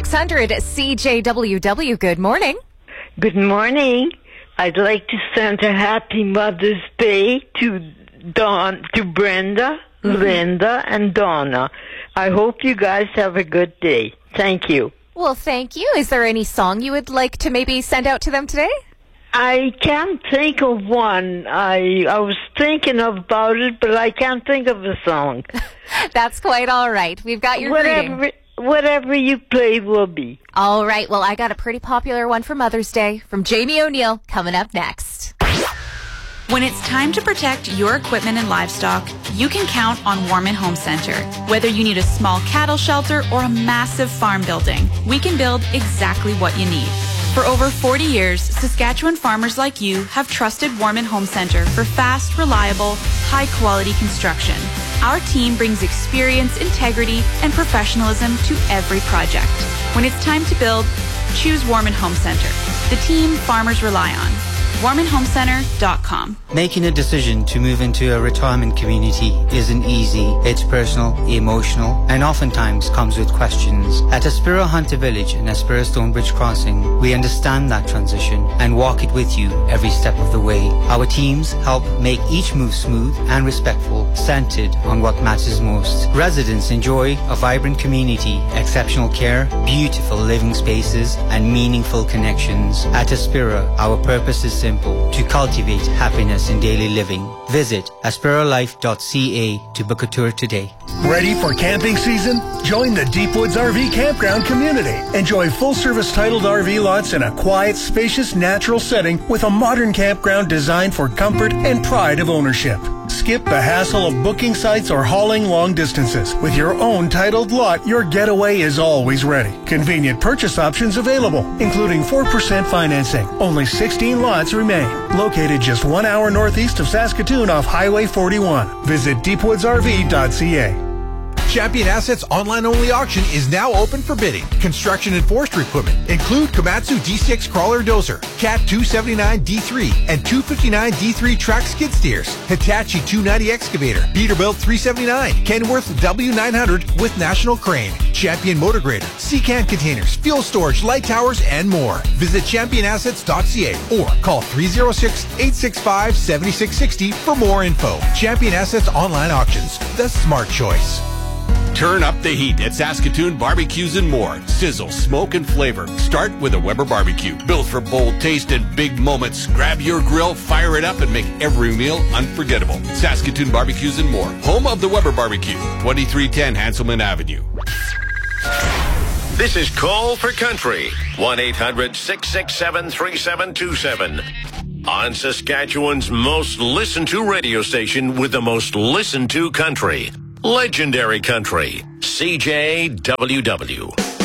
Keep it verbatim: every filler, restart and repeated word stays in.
six hundred C J W W. Good morning. Good morning. I'd like to send a happy Mother's Day to Dawn, to Brenda, mm-hmm. Linda, and Donna. I hope you guys have a good day. Thank you. Well, thank you. Is there any song you would like to maybe send out to them today? I can't think of one. I I was thinking about it, but I can't think of a song. That's quite all right. We've got your whatever, greeting. Whatever you play will be. All right. Well, I got a pretty popular one for Mother's Day from Jamie O'Neill coming up next. When it's time to protect your equipment and livestock, you can count on Warman Home Center. Whether you need a small cattle shelter or a massive farm building, we can build exactly what you need. For over forty years, Saskatchewan farmers like you have trusted Warman Home Center for fast, reliable, high-quality construction. Our team brings experience, integrity, and professionalism to every project. When it's time to build, choose Warman Home Center, the team farmers rely on. warman home center dot com. Making a decision to move into a retirement community isn't easy. It's personal, emotional, and oftentimes comes with questions. At Aspira Hunter Village and Aspira Stonebridge Crossing, we understand that transition and walk it with you every step of the way. Our teams help make each move smooth and respectful, centered on what matters most. Residents enjoy a vibrant community, exceptional care, beautiful living spaces, and meaningful connections. At Aspira, our purpose is simple: to cultivate happiness in daily living. Visit aspira life dot c a to book a tour today. Ready for camping season? Join the Deepwoods R V Campground community. Enjoy full-service titled R V lots in a quiet, spacious, natural setting with a modern campground designed for comfort and pride of ownership. Skip the hassle of booking sites or hauling long distances. With your own titled lot, your getaway is always ready. Convenient purchase options available, including four percent financing. Only sixteen lots remain. Located just one hour northeast of Saskatoon off Highway forty-one. Visit deepwoods r v dot c a. Champion Assets online-only auction is now open for bidding. Construction and forestry equipment include Komatsu D six crawler dozer, Cat two seventy-nine D three, and two fifty-nine D three track skid steers, Hitachi two ninety excavator, Peterbilt three seventy-nine, Kenworth W nine hundred with National Crane, Champion motor grader, Sea-Can containers, fuel storage, light towers, and more. Visit champion assets dot c a or call three oh six, eight six five, seven six six zero for more info. Champion Assets Online Auctions, the smart choice. Turn up the heat at Saskatoon Barbecues and More. Sizzle, smoke, and flavor. Start with a Weber barbecue. Built for bold taste and big moments. Grab your grill, fire it up, and make every meal unforgettable. Saskatoon Barbecues and More. Home of the Weber barbecue. twenty-three ten Hanselman Avenue. This is Call for Country. one eight hundred, six six seven, three seven two seven. On Saskatchewan's most listened to radio station with the most listened to country. Legendary Country, C J W W.